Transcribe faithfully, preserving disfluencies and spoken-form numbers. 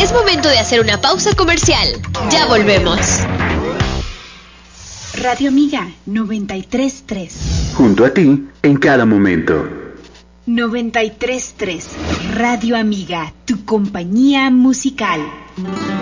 Es momento de hacer una pausa comercial. Ya volvemos. Radio Amiga noventa y tres punto tres. Junto a ti en cada momento. noventa y tres punto tres. Radio Amiga, tu compañía musical.